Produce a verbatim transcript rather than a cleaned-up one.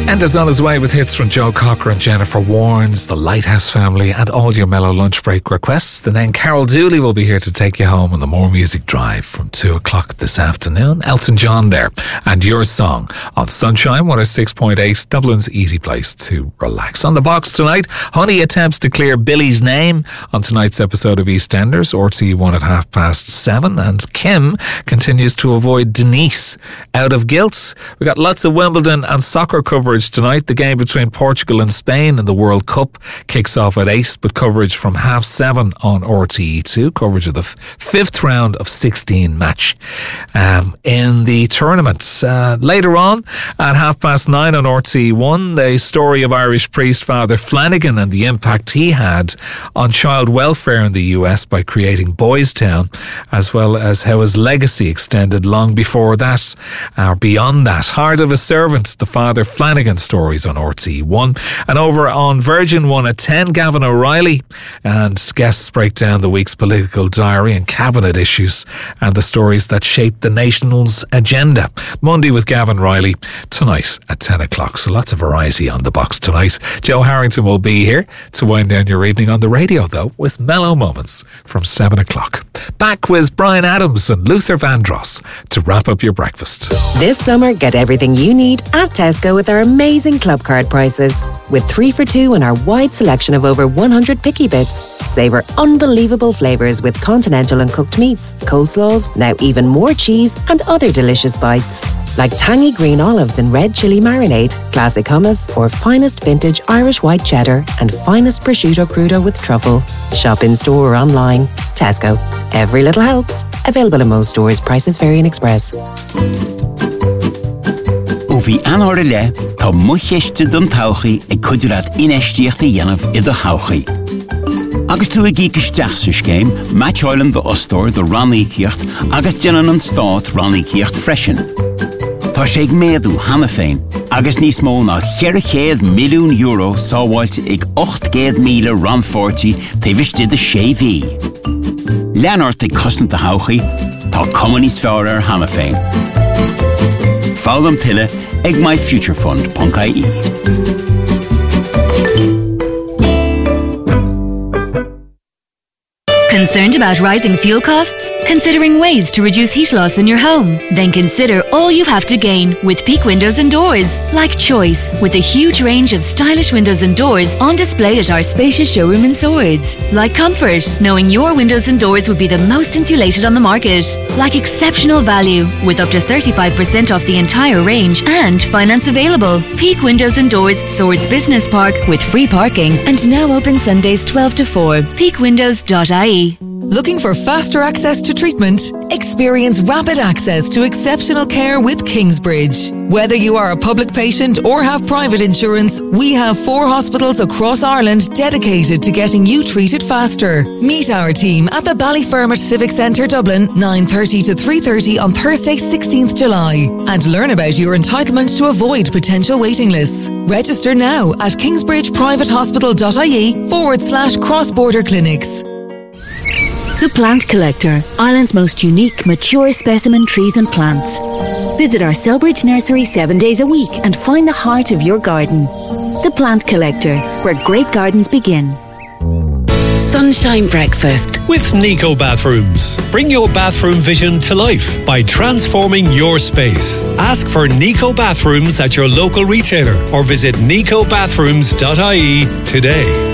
Ender's on his way with hits from Joe Cocker and Jennifer Warnes, the Lighthouse Family, and all your mellow lunch break requests. And then Carol Dooley will be here to take you home on the More Music Drive from two o'clock this afternoon. Elton John there, and your song on Sunshine one oh six point eight, Dublin's easy place to relax. On the box tonight, Honey attempts to clear Billy's name on tonight's episode of EastEnders, R T E one at half past seven, and Kim continues to avoid Denise out of guilt. We got lots of Wimbledon and soccer coverage tonight. The game between Portugal and Spain in the World Cup kicks off at eight, but coverage from half seven on R T E two, coverage of the f- fifth round of sixteen match um, in the tournament. Uh, later on at half past nine on R T E one, the story of Irish priest Father Flanagan and the impact he had on child welfare in the U S by creating Boys Town, as well as how his legacy extended long before that or beyond that. Heart of a Servant, the Father Flanagan stories on R T E one. And over on Virgin one at ten, Gavin O'Reilly and guests break down the week's political diary and cabinet issues and the stories that shaped the nation's agenda. Monday with Gavin Riley tonight at ten o'clock. So lots of variety on the box tonight. Joe Harrington will be here to wind down your evening on the radio, though, with mellow moments from seven o'clock. Back with Brian Adams and Luther Vandross to wrap up your breakfast. This summer, get everything you need at Tesco with our amazing club card prices. With three for two and our wide selection of over one hundred picky bits. Savour unbelievable flavours with continental and cooked meats, coleslaws, now even more cheese and other delicious bites. Like tangy green olives in red chilli marinade, classic hummus, or finest vintage Irish white cheddar and finest prosciutto crudo with truffle. Shop in store or online. Tesco. Every little helps. Available in most stores. Prices vary in Express. Uvi anor le, ta mucheste don tauchi e kudurat inestichte jenaf I the hauchi. Agus tu a geekish dachsish game, Match Island the Ostor, the Ronnie Kiert, agus jenan an start Ronnie Kiert freshen. Ta sheig medu Hannafein, agus nis mo na cheriched million euro sawalt ig acht ged mile ran forty te vishti de shevi. Leonard te custom the hauchi, ta commonis faurer Hannafein. Follow them tille ag my future fund punk I E. Concerned about rising fuel costs? Considering ways to reduce heat loss in your home? Then consider all you have to gain with Peak Windows and Doors. Like choice, with a huge range of stylish windows and doors on display at our spacious showroom in Swords. Like comfort, knowing your windows and doors would be the most insulated on the market. Like exceptional value, with up to thirty-five percent off the entire range and finance available. Peak Windows and Doors, Swords Business Park, with free parking and now open Sundays twelve to four. peak windows dot I E. Looking for faster access to treatment? Experience rapid access to exceptional care with Kingsbridge. Whether you are a public patient or have private insurance, we have four hospitals across Ireland dedicated to getting you treated faster. Meet our team at the Ballyfermot Civic Centre Dublin, nine thirty to three thirty on Thursday sixteenth July, and learn about your entitlement to avoid potential waiting lists. Register now at kingsbridgeprivatehospital.ie forward slash cross-border clinics. The Plant Collector, Ireland's most unique, mature specimen trees and plants. Visit our Selbridge nursery seven days a week and find the heart of your garden. The Plant Collector, where great gardens begin. Sunshine Breakfast with Nico Bathrooms. Bring your bathroom vision to life by transforming your space. Ask for Nico Bathrooms at your local retailer or visit nico bathrooms dot I E today.